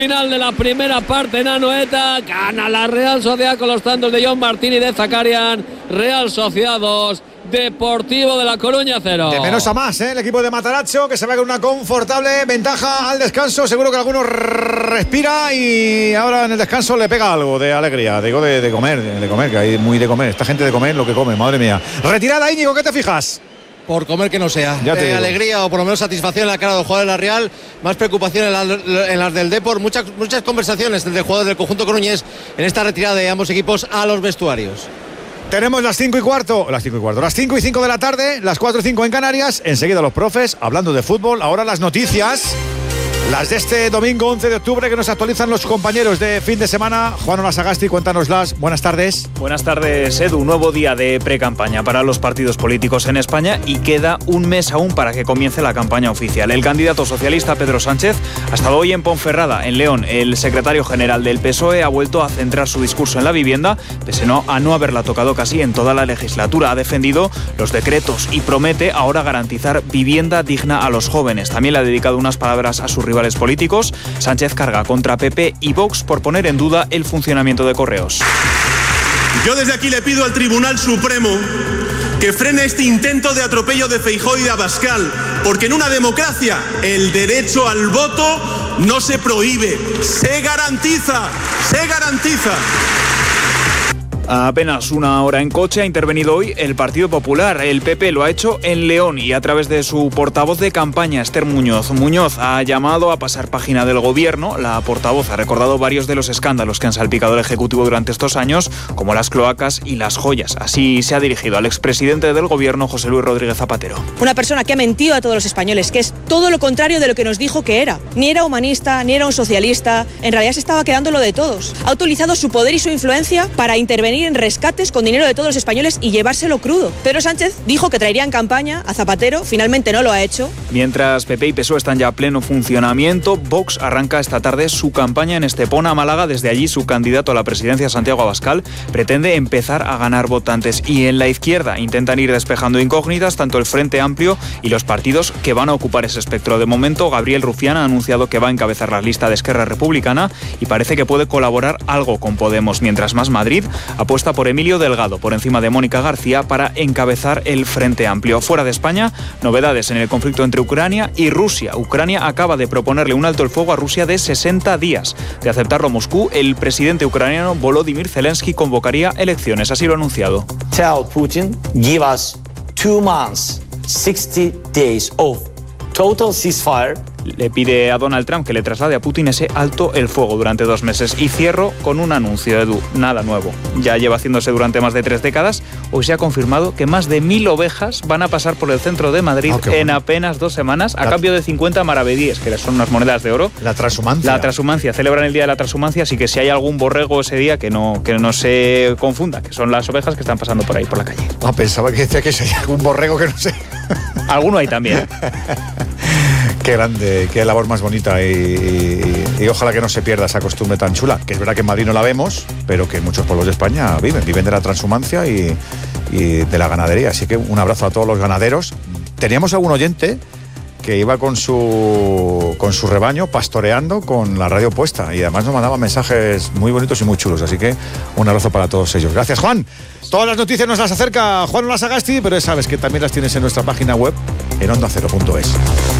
Final de la primera parte en Anoeta, gana la Real Sociedad con los tantos de John Martín y de Zakarian. Real Sociedad 2, Deportivo de La Coruña 0. De menos a más, el equipo de Matarazzo, que se va con una confortable ventaja al descanso. Seguro que alguno respira y ahora en el descanso le pega algo de alegría. Digo de comer, que hay muy de comer. Esta gente de comer lo que come, madre mía. Retirada, Íñigo, ¿qué te fijas? Por comer que no sea, alegría o por lo menos satisfacción en la cara del jugador de la Real, más preocupación en las del Depor, muchas conversaciones entre jugadores del conjunto coruñés en esta retirada de ambos equipos a los vestuarios. Tenemos las 5 y 5 de la tarde, las 4 y 5 en Canarias. Enseguida los profes hablando de fútbol. Ahora las noticias, las de este domingo 11 de octubre, que nos actualizan los compañeros de fin de semana. Juan Olasagasti, cuéntanoslas. Buenas tardes. Buenas tardes, Edu. Nuevo día de pre-campaña para los partidos políticos en España y queda un mes aún para que comience la campaña oficial. El candidato socialista Pedro Sánchez ha estado hoy en Ponferrada, en León. El secretario general del PSOE ha vuelto a centrar su discurso en la vivienda, pese a no haberla tocado casi en toda la legislatura. Ha defendido los decretos y promete ahora garantizar vivienda digna a los jóvenes. También le ha dedicado unas palabras a sus rivales políticos. Sánchez carga contra PP y Vox por poner en duda el funcionamiento de Correos. Yo desde aquí le pido al Tribunal Supremo que frene este intento de atropello de Feijóo y de Abascal, porque en una democracia el derecho al voto no se prohíbe, se garantiza. A apenas una hora en coche ha intervenido hoy el Partido Popular. El PP lo ha hecho en León y a través de su portavoz de campaña, Esther Muñoz. Muñoz ha llamado a pasar página del gobierno. La portavoz ha recordado varios de los escándalos que han salpicado al Ejecutivo durante estos años, como las cloacas y las joyas. Así se ha dirigido al expresidente del gobierno, José Luis Rodríguez Zapatero. Una persona que ha mentido a todos los españoles, que es todo lo contrario de lo que nos dijo que era. Ni era humanista, ni era un socialista. En realidad se estaba quedando lo de todos. Ha utilizado su poder y su influencia para intervenir en rescates con dinero de todos los españoles y llevárselo crudo. Pedro Sánchez dijo que traería en campaña a Zapatero, finalmente no lo ha hecho. Mientras PP y PSOE están ya a pleno funcionamiento, Vox arranca esta tarde su campaña en Estepona, Málaga. Desde allí su candidato a la presidencia, Santiago Abascal, pretende empezar a ganar votantes. Y en la izquierda intentan ir despejando incógnitas tanto el Frente Amplio y los partidos que van a ocupar ese espectro. De momento, Gabriel Rufián ha anunciado que va a encabezar la lista de Esquerra Republicana y parece que puede colaborar algo con Podemos, mientras Más Madrid apuesta por Emilio Delgado, por encima de Mónica García, para encabezar el Frente Amplio. Fuera de España, novedades en el conflicto entre Ucrania y Rusia. Ucrania acaba de proponerle un alto el fuego a Rusia de 60 días. De aceptarlo Moscú, el presidente ucraniano Volodymyr Zelensky convocaría elecciones. Así lo ha anunciado. Tell Putin, give us 2 months, 60 days of total ceasefire. Le pide a Donald Trump que le traslade a Putin ese alto el fuego durante 2 meses. Y cierro con un anuncio, Edu, nada nuevo. Ya lleva haciéndose durante más de 3 décadas. Hoy se ha confirmado que más de 1.000 ovejas van a pasar por el centro de Madrid en apenas 2 semanas a cambio de 50 maravedíes, que son unas monedas de oro. La transhumancia. Celebran el Día de la Transhumancia, así que si hay algún borrego ese día que no se confunda, que son las ovejas que están pasando por ahí, por la calle. Pensaba que decía que sería algún borrego que no sé. Alguno hay también. Qué grande, qué labor más bonita y ojalá que no se pierda esa costumbre tan chula, que es verdad que en Madrid no la vemos, pero que en muchos pueblos de España viven de la transhumancia y de la ganadería, así que un abrazo a todos los ganaderos. Teníamos algún oyente que iba con su rebaño pastoreando con la radio puesta y además nos mandaba mensajes muy bonitos y muy chulos, así que un abrazo para todos ellos. Gracias, Juan. Todas las noticias nos las acerca Juan Olasagasti, pero sabes que también las tienes en nuestra página web en ondacero.es.